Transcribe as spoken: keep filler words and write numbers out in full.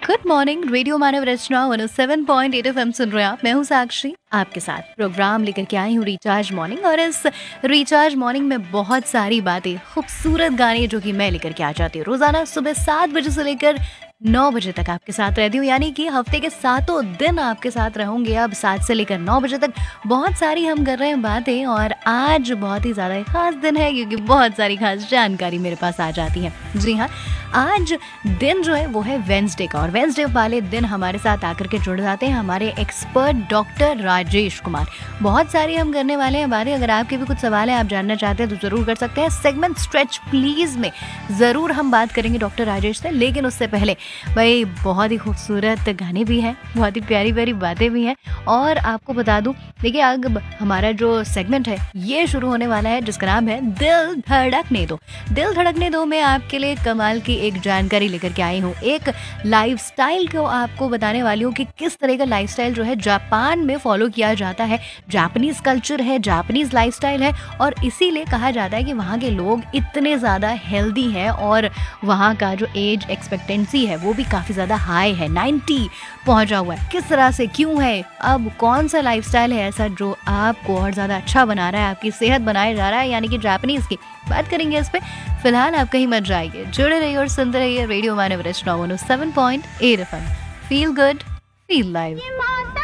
Good morning. Radio मानव रचना one O seven point eight FM सुन रहे हैं आप। मैं हूँ साक्षी, आपके साथ प्रोग्राम लेकर के आई हूँ रिचार्ज मॉर्निंग। और इस रिचार्ज मॉर्निंग में बहुत सारी बातें, खूबसूरत गाने जो कि मैं लेकर के आ जाती हूँ रोजाना सुबह सात बजे से लेकर नौ बजे तक आपके साथ रहती हूँ। यानी कि हफ्ते के सातों दिन आपके साथ रहूंगे। अब सात से लेकर नौ बजे तक बहुत सारी हम कर रहे हैं बातें। और आज बहुत ही ज़्यादा खास दिन है क्योंकि बहुत सारी खास जानकारी मेरे पास आ जाती है। जी हाँ, आज दिन जो है वो है वेंसडे का। और वेंसडे वाले दिन हमारे साथ आकर के जुड़ जाते हैं हमारे एक्सपर्ट डॉक्टर राजेश कुमार। बहुत सारी हम करने वाले हैं बातें। अगर आपके भी कुछ सवाल है, आप जानना चाहते हैं तो ज़रूर कर सकते हैं। सेगमेंट स्ट्रेच प्लीज़ में ज़रूर हम बात करेंगे डॉक्टर राजेश से। लेकिन उससे पहले भाई बहुत ही खूबसूरत गाने भी हैं, बहुत ही प्यारी प्यारी बातें भी हैं। और आपको बता दूं, देखिए अब हमारा जो सेगमेंट है ये शुरू होने वाला है जिसका नाम है दिल धड़कने दो। दिल धड़कने दो में आपके लिए कमाल की एक जानकारी लेकर के आई हूँ। एक लाइफस्टाइल को आपको बताने वाली हूँ कि किस तरह का लाइफस्टाइल जो है जापान में फॉलो किया जाता है। जापानीज कल्चर है, जापानीज लाइफस्टाइल है और इसीलिए कहा जाता है कि वहाँ के लोग इतने ज़्यादा हेल्दी हैं और वहाँ का जो एज एक्सपेक्टेंसी है वो भी काफ़ी ज़्यादा हाई है, नाइन्टी पहुँचा हुआ है। किस तरह से, क्यों है, अब कौन सा लाइफस्टाइल है ऐसा जो आपको और ज़्यादा अच्छा बना रहा है, आपकी सेहत बनाए जा रहा है, यानी कि जापानीज की बात करेंगे इस पे। फिलहाल आप कहीं मत जाइए, जुड़े रहिए और सुनते रहिए रेडियो मानव रचना one O seven point eight FM. Feel good, feel live.